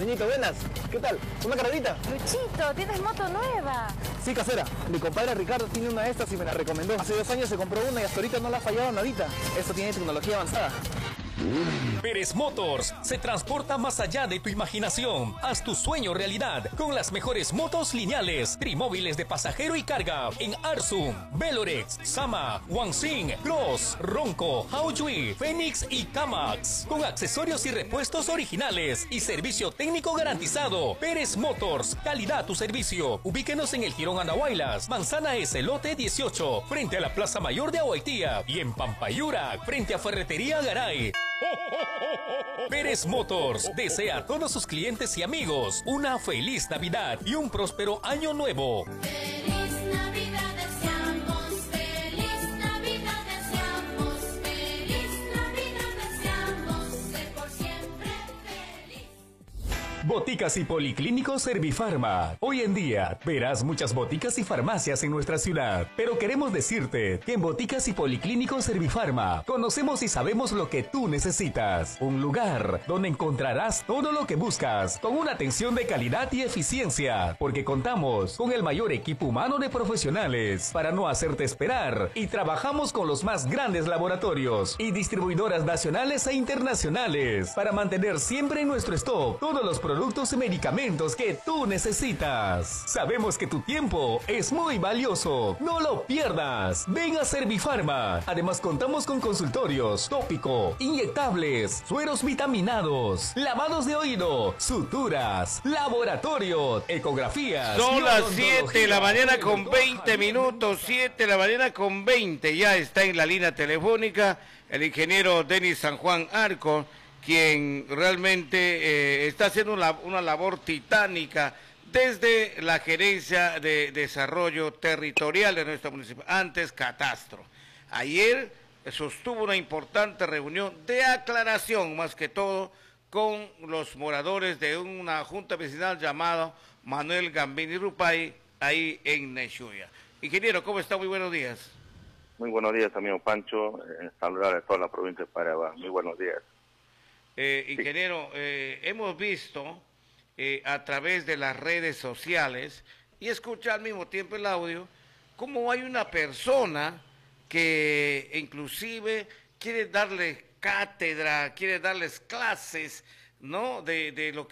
Señorita, buenas. ¿Qué tal? ¿Una carrerita? Luchito, ¿tienes moto nueva? Sí, casera. Mi compadre Ricardo tiene una de estas y me la recomendó. Hace 2 años se compró una y hasta ahorita no la ha fallado nadita. Esto tiene tecnología avanzada. Pérez Motors se transporta más allá de tu imaginación. Haz tu sueño realidad con las mejores motos lineales, trimóviles de pasajero y carga en Arsum, Velorex, Sama, Wanxing, Cross, Ronco, Haoyui, Phoenix y Kamax. Con accesorios y repuestos originales y servicio técnico garantizado. Pérez Motors, calidad a tu servicio. Ubíquenos en el Jirón Andahuaylas, Manzana S, lote 18, frente a la Plaza Mayor de Ahuaytía, y en Pampayura, frente a Ferretería Garay. Pérez Motors desea a todos sus clientes y amigos una feliz Navidad y un próspero año nuevo. Feliz Navidad deseamos, feliz Navidad deseamos, feliz Navidad deseamos, ser por siempre feliz. Boticas y Policlínicos Servifarma. Hoy en día verás muchas boticas y farmacias en nuestra ciudad, pero queremos decirte que en Boticas y Policlínicos Servifarma conocemos y sabemos lo que tú necesitas. Un lugar donde encontrarás todo lo que buscas, con una atención de calidad y eficiencia, porque contamos con el mayor equipo humano de profesionales para no hacerte esperar, y trabajamos con los más grandes laboratorios y distribuidoras nacionales e internacionales para mantener siempre en nuestro stock todos los productos y medicamentos que tú necesitas. Sabemos que tu tiempo es muy valioso. No lo pierdas. Ven a Servifarma. Además contamos con consultorios, tópico, inyectables, sueros vitaminados, lavados de oído, suturas, laboratorio, ecografías. Son las 7 de la mañana con 20 minutos, 7 de la mañana con 20. Ya está en la línea telefónica el ingeniero Denis San Juan Arco, quien realmente está haciendo una labor titánica desde la Gerencia de Desarrollo Territorial de nuestro municipio, antes Catastro. Ayer sostuvo una importante reunión de aclaración, más que todo, con los moradores de una junta vecinal llamada Manuel Gambini Rupay, ahí en Nechuya. Ingeniero, ¿cómo está? Muy buenos días. Muy buenos días, amigo Pancho, saludar a toda la provincia de Paraguay. Muy buenos días. Ingeniero, hemos visto a través de las redes sociales y escuchar al mismo tiempo el audio cómo hay una persona que inclusive quiere darle cátedra, quiere darles clases, ¿no?, de lo